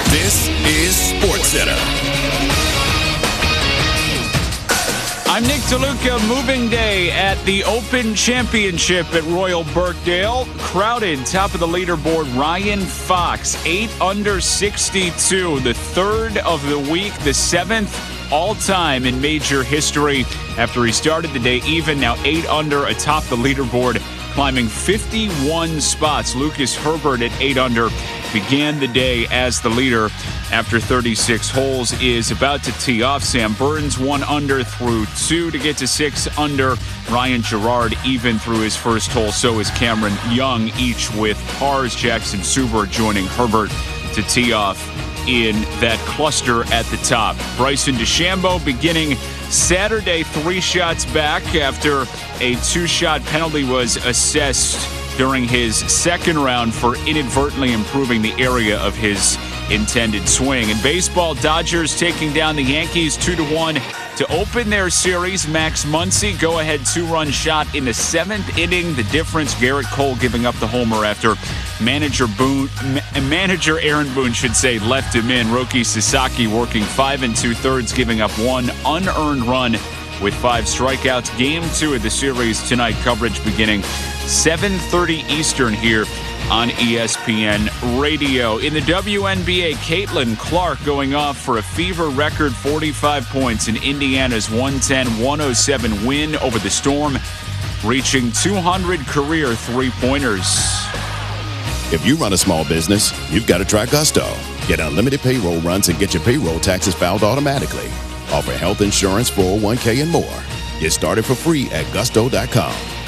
This is SportsCenter. I'm Nick DeLuca. Moving day at the Open Championship at Royal Birkdale. Crowded, top of the leaderboard, Ryan Fox, 8 under 62, the third of the week, the seventh all-time in major history after he started the day even. Now 8 under atop the leaderboard, climbing 51 spots. Lucas Herbert at 8 under began the day as the leader after 36 holes, is about to tee off. Sam Burns 1 under through 2 to get to 6 under. Ryan Gerard even through his first hole. So is Cameron Young, each with pars. Jackson Suber joining Herbert to tee off in that cluster at the top. Bryson DeChambeau beginning Saturday 3 shots back after a 2-shot penalty was assessed during his second round for inadvertently improving the area of his intended swing. In baseball, Dodgers taking down the Yankees 2-1 to open their series. Max Muncy, go-ahead 2-run shot in the 7th inning. The difference, Garrett Cole giving up the homer after manager Aaron Boone left him in. Roki Sasaki working 5 2/3, giving up 1 unearned run with 5 strikeouts. Game 2 of the series tonight. Coverage beginning 7:30 Eastern here on ESPN Radio. In the WNBA, Caitlin Clark going off for a fever record 45 points in Indiana's 110-107 win over the Storm, reaching 200 career three-pointers. If you run a small business, you've got to try Gusto. Get unlimited payroll runs and get your payroll taxes filed automatically. Offer health insurance, 401k, and more. Get started for free at gusto.com.